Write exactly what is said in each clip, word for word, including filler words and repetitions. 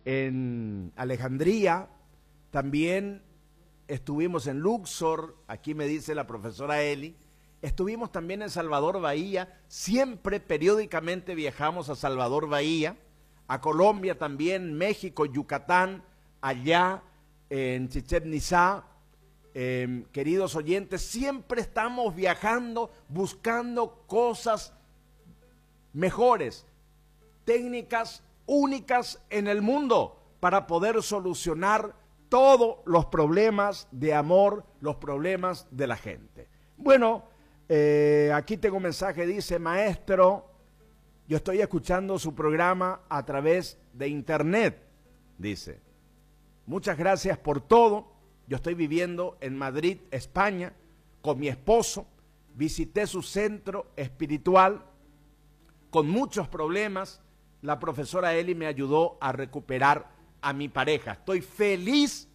en Alejandría, también estuvimos en Luxor, aquí me dice la profesora Eli, estuvimos también en Salvador Bahía, siempre periódicamente viajamos a Salvador Bahía, a Colombia también, México, Yucatán, allá en Chichén Itzá. Eh, queridos oyentes, siempre estamos viajando, buscando cosas mejores, técnicas únicas en el mundo para poder solucionar todos los problemas de amor, los problemas de la gente. Bueno, eh, aquí tengo un mensaje, dice: maestro, yo estoy escuchando su programa a través de internet, dice. Muchas gracias por todo. Yo estoy viviendo en Madrid, España, con mi esposo. Visité su centro espiritual con muchos problemas. La profesora Eli me ayudó a recuperar a mi pareja. Estoy feliz,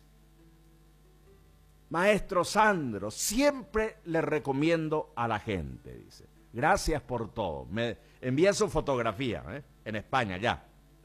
maestro Sandro. Siempre le recomiendo a la gente, dice. Gracias por todo. Me envía su fotografía, ¿eh? En España, ya.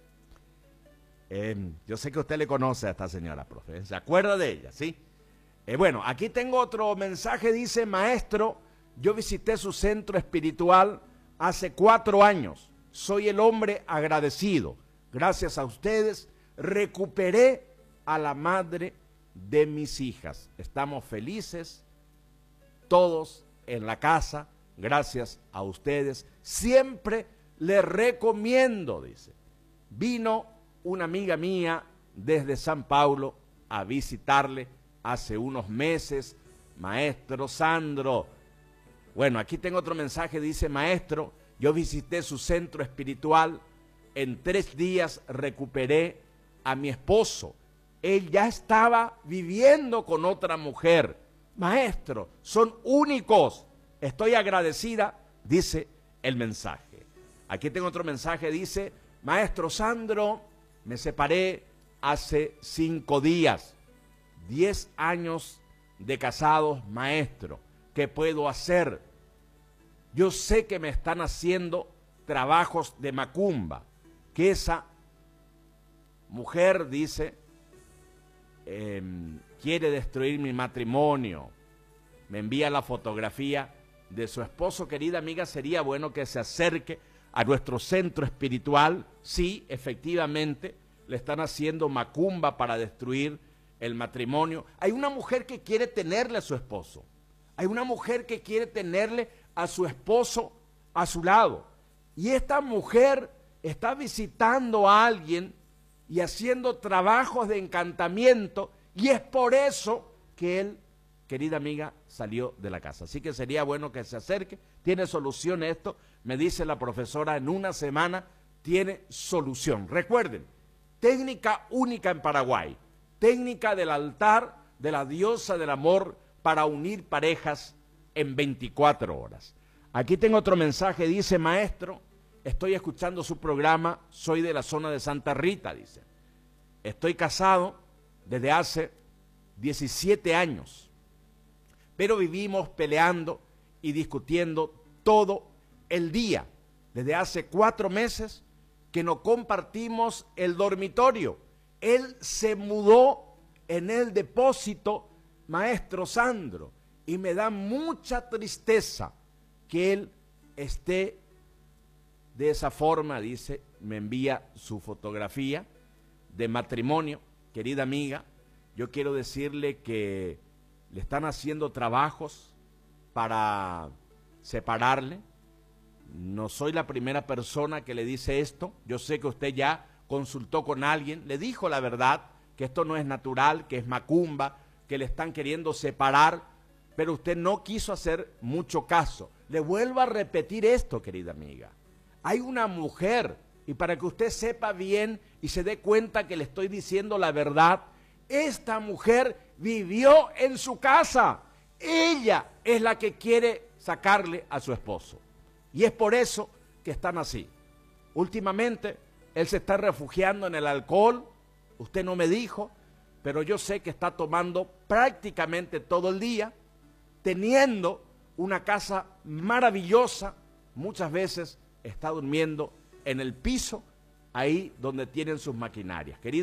Eh, yo sé que usted le conoce a esta señora, profe. ¿Se acuerda de ella? ¿Sí? Eh, bueno, aquí tengo otro mensaje. Dice: maestro, yo visité su centro espiritual hace cuatro años. Soy el hombre agradecido. Gracias a ustedes recuperé a la madre de mis hijas. Estamos felices todos en la casa. Gracias a ustedes. Siempre le recomiendo, dice. Vino una amiga mía desde San Paulo a visitarle hace unos meses. Maestro Sandro. Bueno, aquí tengo otro mensaje. Dice: maestro, yo visité su centro espiritual. En tres días recuperé a mi esposo. Él ya estaba viviendo con otra mujer. Maestro, son únicos. Estoy agradecida, dice el mensaje. Aquí tengo otro mensaje. Dice: maestro Sandro, me separé hace cinco días. Diez años de casados, maestro. ¿Qué puedo hacer? Yo sé que me están haciendo trabajos de macumba, que esa mujer, dice, eh, quiere destruir mi matrimonio. Me envía la fotografía de su esposo. Querida amiga, sería bueno que se acerque a nuestro centro espiritual. Sí, efectivamente, le están haciendo macumba para destruir el matrimonio. Hay una mujer que quiere tenerle a su esposo. Hay una mujer que quiere tenerle a su esposo a su lado. Y esta mujer está visitando a alguien y haciendo trabajos de encantamiento, y es por eso que él, querida amiga, salió de la casa. Así que sería bueno que se acerque. Tiene solución esto, me dice la profesora, en una semana tiene solución. Recuerden, técnica única en Paraguay, técnica del altar de la diosa del amor para unir parejas en veinticuatro horas. Aquí tengo otro mensaje. Dice: maestro, estoy escuchando su programa, soy de la zona de Santa Rita, dice. Estoy casado desde hace diecisiete años, pero vivimos peleando y discutiendo todo el día. Desde hace cuatro meses que no compartimos el dormitorio. Él se mudó en el depósito, maestro Sandro, y me da mucha tristeza que él esté de esa forma, dice. Me envía su fotografía de matrimonio. Querida amiga, yo quiero decirle que le están haciendo trabajos para separarle. No soy la primera persona que le dice esto. Yo sé que usted ya consultó con alguien, le dijo la verdad, que esto no es natural, que es macumba, que le están queriendo separar, pero usted no quiso hacer mucho caso. Le vuelvo a repetir esto, querida amiga. Hay una mujer, y para que usted sepa bien y se dé cuenta que le estoy diciendo la verdad, esta mujer vivió en su casa. Ella es la que quiere sacarle a su esposo. Y es por eso que están así. Últimamente, él se está refugiando en el alcohol. Usted no me dijo, pero yo sé que está tomando prácticamente todo el día, teniendo una casa maravillosa. Muchas veces está durmiendo en el piso, ahí donde tienen sus maquinarias. Querido